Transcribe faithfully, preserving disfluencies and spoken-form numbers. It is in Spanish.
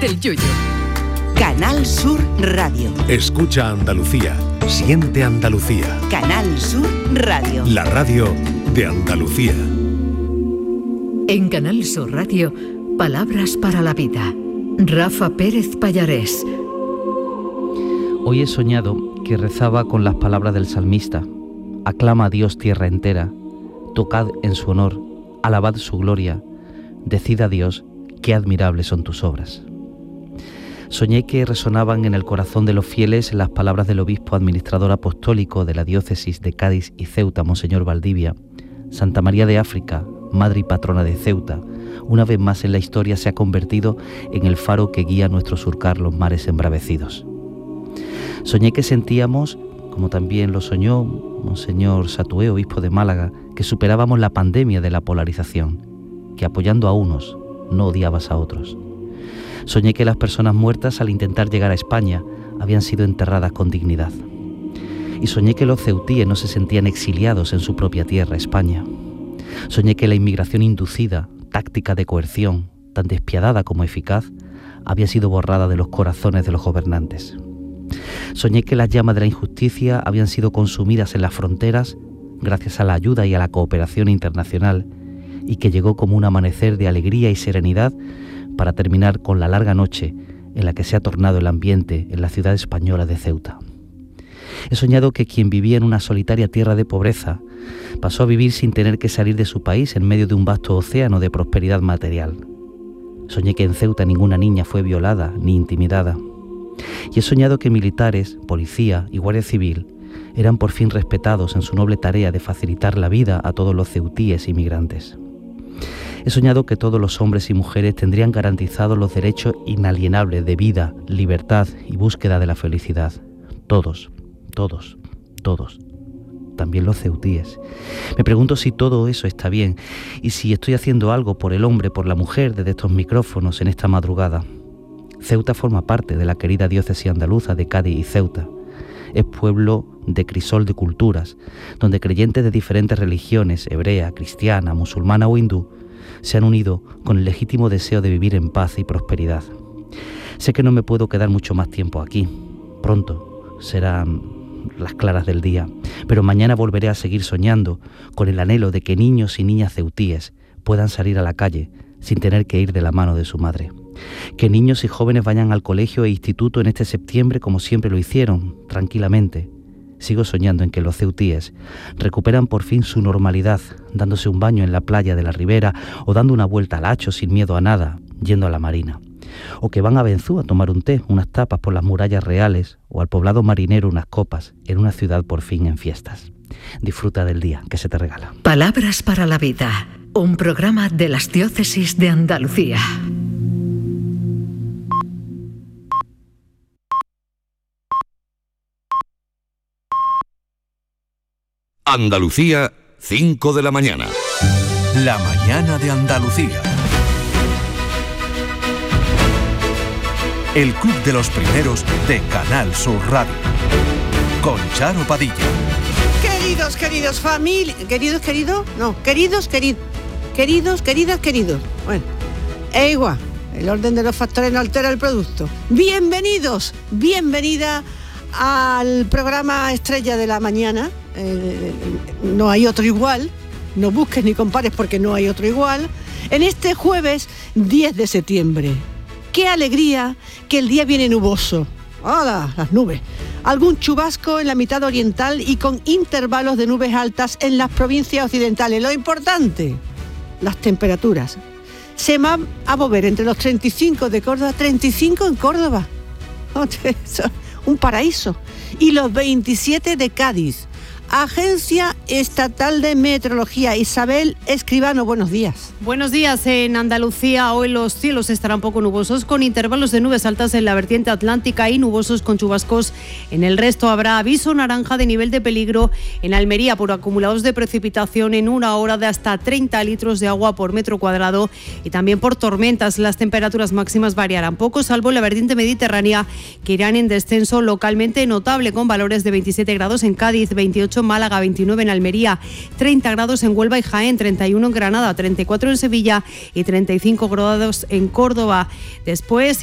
del Yuyu. Canal Sur Radio. Escucha Andalucía. Siente Andalucía. Canal Sur Radio. La radio de Andalucía. En Canal Sur Radio, Palabras para la Vida. Rafa Pérez Pallarés. Hoy he soñado que rezaba con las palabras del salmista. Aclama a Dios tierra entera, tocad en su honor, alabad su gloria, decid a Dios qué admirables son tus obras. Soñé que resonaban en el corazón de los fieles las palabras del obispo administrador apostólico de la diócesis de Cádiz y Ceuta, Monseñor Valdivia. Santa María de África, madre y patrona de Ceuta, una vez más en la historia se ha convertido en el faro que guía a nuestro surcar los mares embravecidos. Soñé que sentíamos, como también lo soñó Monseñor Satué, obispo de Málaga, que superábamos la pandemia de la polarización, que apoyando a unos no odiabas a otros. Soñé que las personas muertas al intentar llegar a España habían sido enterradas con dignidad. Y soñé que los ceutíes no se sentían exiliados en su propia tierra, España. Soñé que la inmigración inducida, táctica de coerción, tan despiadada como eficaz, había sido borrada de los corazones de los gobernantes. Soñé que las llamas de la injusticia habían sido consumidas en las fronteras gracias a la ayuda y a la cooperación internacional y que llegó como un amanecer de alegría y serenidad para terminar con la larga noche en la que se ha tornado el ambiente en la ciudad española de Ceuta. He soñado que quien vivía en una solitaria tierra de pobreza pasó a vivir sin tener que salir de su país en medio de un vasto océano de prosperidad material. Soñé que en Ceuta ninguna niña fue violada ni intimidada. Y he soñado que militares, policía y guardia civil eran por fin respetados en su noble tarea de facilitar la vida a todos los ceutíes inmigrantes. He soñado que todos los hombres y mujeres tendrían garantizados los derechos inalienables de vida, libertad y búsqueda de la felicidad. Todos, todos, todos. También los ceutíes. Me pregunto si todo eso está bien y si estoy haciendo algo por el hombre, por la mujer desde estos micrófonos en esta madrugada. Ceuta forma parte de la querida diócesis andaluza de Cádiz y Ceuta. Es pueblo de crisol de culturas, donde creyentes de diferentes religiones, hebrea, cristiana, musulmana o hindú, se han unido con el legítimo deseo de vivir en paz y prosperidad. Sé que no me puedo quedar mucho más tiempo aquí. Pronto serán las claras del día, pero mañana volveré a seguir soñando con el anhelo de que niños y niñas ceutíes puedan salir a la calle sin tener que ir de la mano de su madre. Que niños y jóvenes vayan al colegio e instituto en este septiembre como siempre lo hicieron, tranquilamente. Sigo soñando en que los ceutíes recuperan por fin su normalidad, dándose un baño en la playa de la Ribera o dando una vuelta al Hacho sin miedo a nada, yendo a la marina. O que van a Benzú a tomar un té, unas tapas por las murallas reales o al poblado marinero unas copas en una ciudad por fin en fiestas. Disfruta del día que se te regala. Palabras para la Vida, un programa de las diócesis de Andalucía. Andalucía, cinco de la mañana. La mañana de Andalucía. El club de los primeros de Canal Sur Radio. Con Charo Padilla. Queridos, queridos, familia... ¿Queridos, queridos? No, queridos, queridos. Queridos, queridas, queridos. Bueno, es igual. El orden de los factores no altera el producto. Bienvenidos, bienvenida al programa estrella de la mañana. Eh, no hay otro igual, no busques ni compares porque no hay otro igual, en este jueves diez de septiembre. ¡Qué alegría que el día viene nuboso! ¡Hala, las nubes! Algún chubasco en la mitad oriental y con intervalos de nubes altas en las provincias occidentales. Lo importante, las temperaturas. Se van a mover entre los treinta y cinco de Córdoba, treinta y cinco en Córdoba. Un paraíso. Y los veintisiete de Cádiz. Agencia Estatal de Meteorología. Isabel Escribano, buenos días. Buenos días. En Andalucía hoy los cielos estarán poco nubosos con intervalos de nubes altas en la vertiente atlántica y nubosos con chubascos en el resto. Habrá aviso naranja de nivel de peligro en Almería por acumulados de precipitación en una hora de hasta treinta litros de agua por metro cuadrado y también por tormentas. Las temperaturas máximas variarán poco, salvo en la vertiente mediterránea, que irán en descenso localmente notable con valores de veintisiete grados en Cádiz, veintiocho en Málaga, veintinueve en Almería, treinta grados en Huelva y Jaén, treinta y uno en Granada, treinta y cuatro en Sevilla y treinta y cinco grados en Córdoba. Después